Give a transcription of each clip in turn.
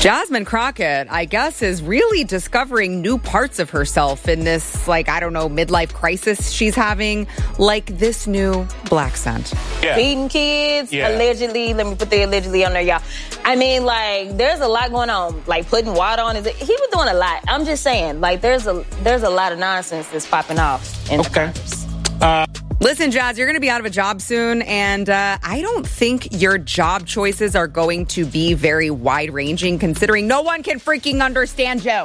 Jasmine Crockett, I guess, is really discovering new parts of herself in this, midlife crisis she's having, like this new black scent. Yeah. Feeding kids, allegedly. Let me put the allegedly on there, y'all. I mean, there's a lot going on. Like, putting water on he was doing a lot. I'm just saying, there's a lot of nonsense that's popping off in the Congress. Listen, Jazz, you're going to be out of a job soon, and I don't think your job choices are going to be very wide-ranging, considering no one can freaking understand you.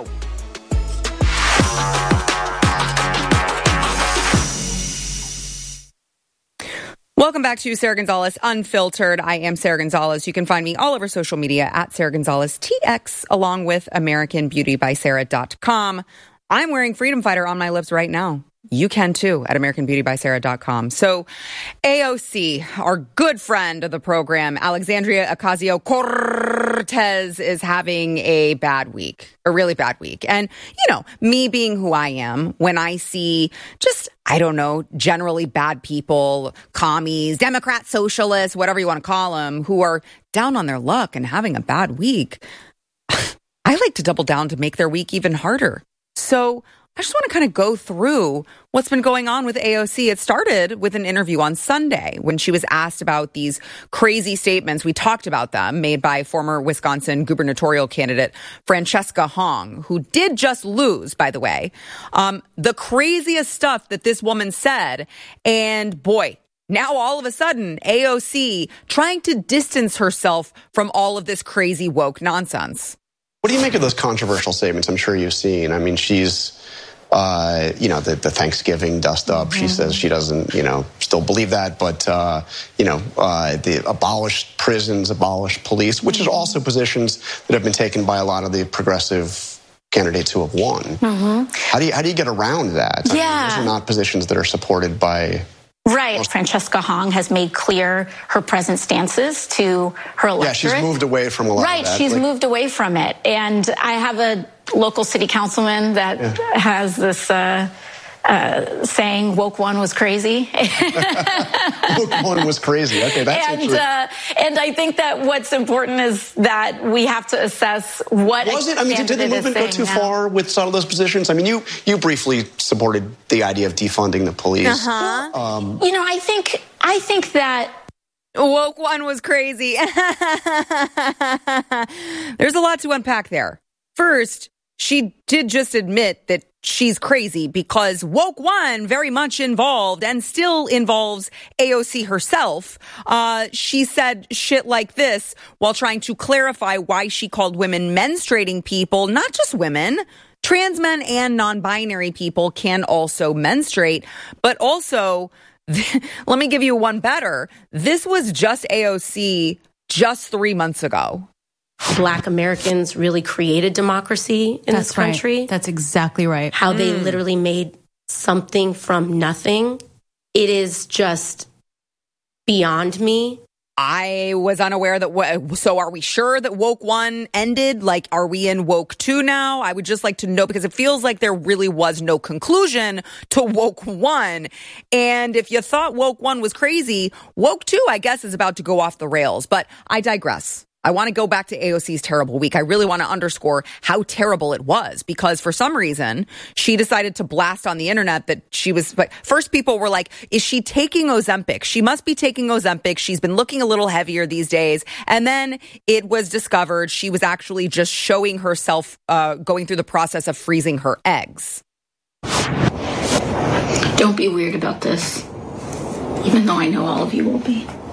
Welcome back to Sarah Gonzalez Unfiltered. I am Sarah Gonzalez. You can find me all over social media at Sarah Gonzalez TX, along with AmericanBeautyBySarah.com. I'm wearing Freedom Fighter on my lips right now. You can too at AmericanBeautyBySarah.com. So AOC, our good friend of the program, Alexandria Ocasio-Cortez, is having a bad week, a really bad week. And, me being who I am, when I see generally bad people, commies, Democrats, socialists, whatever you want to call them, who are down on their luck and having a bad week, I like to double down to make their week even harder. So I just want to kind of go through what's been going on with AOC. It started with an interview on Sunday when she was asked about these crazy statements. We talked about them made by former Wisconsin gubernatorial candidate Francesca Hong, who did just lose, by the way. The craziest stuff that this woman said. And boy, now all of a sudden, AOC trying to distance herself from all of this crazy woke nonsense. What do you make of those controversial statements? I'm sure you've seen. I mean, she's the Thanksgiving dust up. Mm-hmm. She says she doesn't, still believe that, but, the abolished prisons, abolished police, which is also positions that have been taken by a lot of the progressive candidates who have won. Mm-hmm. How do you get around that? Yeah. I mean, those are not positions that are supported by... Right. Francesca Hong has made clear her present stances to her electorate. Yeah, she's moved away from a lot of that. Right, she's moved away from it. And I have a local city councilman that has this saying, woke one was crazy. Woke one was crazy. Okay, that's interesting. And I think that what's important is that we have to assess what was it? I mean, did the movement go too far with some of those positions? I mean, you briefly supported the idea of defunding the police. Uh-huh. I think that woke one was crazy. There's a lot to unpack there. First, she did just admit that she's crazy because woke one very much involved and still involves AOC herself. She said shit like this while trying to clarify why she called women menstruating people, not just women. Trans men and non-binary people can also menstruate, but also, let me give you one better. This was just AOC just 3 months ago. Black Americans really created democracy in this country. Right. That's exactly right. How they literally made something from nothing. It is just beyond me. I was unaware that, so are we sure that woke one ended? Like, are we in woke two now? I would just like to know, because it feels like there really was no conclusion to woke one. And if you thought woke one was crazy, woke two, I guess, is about to go off the rails. But I digress. I want to go back to AOC's terrible week. I really want to underscore how terrible it was, because for some reason she decided to blast on the internet that she was, but first people were like, is she taking Ozempic? She must be taking Ozempic. She's been looking a little heavier these days. And then it was discovered she was actually just showing herself going through the process of freezing her eggs. Don't be weird about this, even though I know all of you will be.